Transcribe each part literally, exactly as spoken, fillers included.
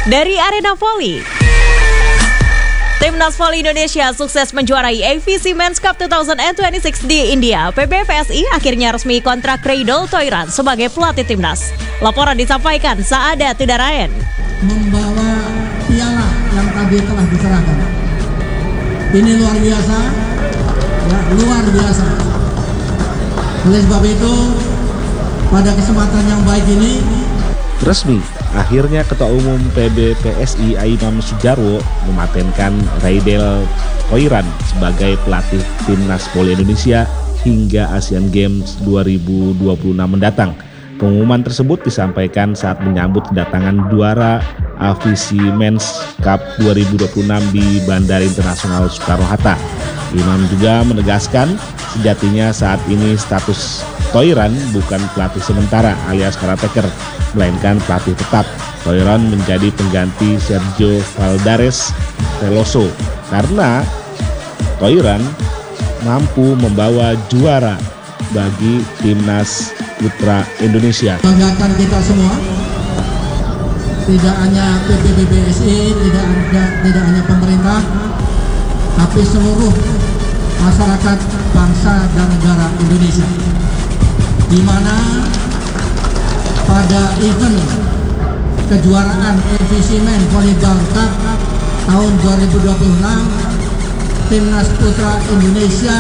Dari arena voli, Timnas Voli Indonesia sukses menjuarai A V C Men's Cup dua ribu dua puluh enam di India. P B V S I akhirnya resmi kontrak Cradle Toiran sebagai pelatih timnas. Laporan disampaikan Saada Tudarayan. Membawa piala yang tadi telah diserahkan. Ini luar biasa, ya, luar biasa. Oleh sebab itu, pada kesempatan yang baik ini, resmi, akhirnya Ketua Umum P B P S I Imam Sujarwo mematenkan Cradle Toiran sebagai pelatih Timnas Voli Indonesia hingga Asian Games dua ribu dua puluh enam mendatang. Pengumuman tersebut disampaikan saat menyambut kedatangan juara A V C Men's Cup dua ribu dua puluh enam di Bandara Internasional Soekarno-Hatta. Imam juga menegaskan sejatinya saat ini status Toiran bukan pelatih sementara alias caretaker, melainkan pelatih tetap. Toiran menjadi pengganti Sergio Valdares Veloso karena Toiran mampu membawa juara bagi Timnas Putra Indonesia. Banggakan kita semua, tidak hanya P B B P S I, tidak ada, tidak hanya pemerintah, tapi seluruh masyarakat bangsa dan negara Indonesia, di mana pada event kejuaraan A V C Men Volleyball Cup tahun dua ribu dua puluh enam, Timnas Putra Indonesia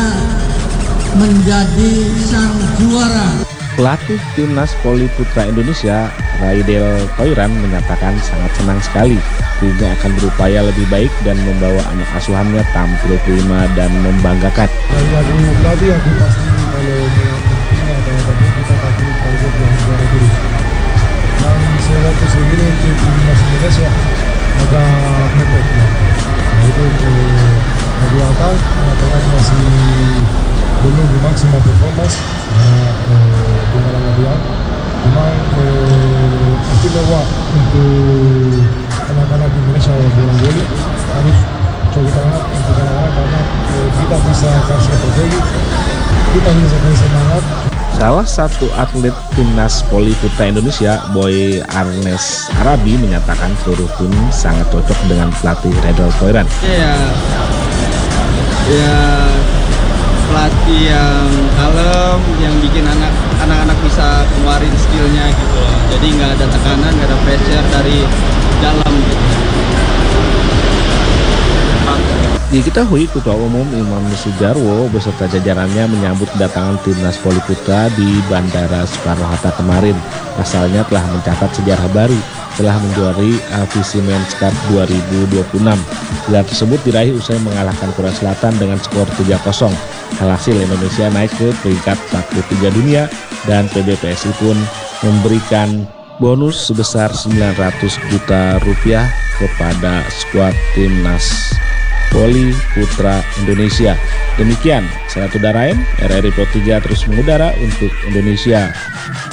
menjadi sang juara. Pelatih Timnas Voli Putra Indonesia, Cradle Toiran, menyatakan sangat senang sekali dirinya akan berupaya lebih baik dan membawa anak asuhannya tampil prima dan membanggakan. Dari pelatih yang pasti kalau ada kita pasti target yang juara terus. Dan saya waktu segini untuk Timnas Indonesia agak mepet ya. Nah itu untuk di atas, anak-anak masih belum maksimal performance. Nah, eh, dengan Nabian memang eh, istimewa untuk anak-anak Indonesia yang bola voli harus coba tangan untuk anak-anak karena eh, kita bisa kasih strategi, kita bisa kasih semangat. Salah satu atlet Timnas Voli Putra Indonesia, Boy Arnes Arabi, menyatakan seluruh tim sangat cocok dengan pelatih Cradle Toiran. Ya, ya pelatih yang kalem, yang bikin anak anak-anak bisa keluarin skillnya gitu loh. Jadi nggak ada tekanan, nggak ada pressure dari dalam gitu. Diketahui Ketua Umum Imam Sujarwo beserta jajarannya menyambut kedatangan Timnas Voli Putra di Bandara Soekarno-Hatta kemarin. Pasalnya telah mencatat sejarah baru setelah menjuari A V C Men's Cup dua ribu dua puluh enam. Gelar tersebut diraih usai mengalahkan Korea Selatan dengan skor tiga kosong. Hasil Indonesia naik ke peringkat empat puluh tiga dunia dan P B P S I pun memberikan bonus sebesar sembilan ratus juta rupiah kepada skuad Timnas Voli Putra Indonesia. Demikian, saya Tudarayan, R R I Pro tiga terus mengudara untuk Indonesia.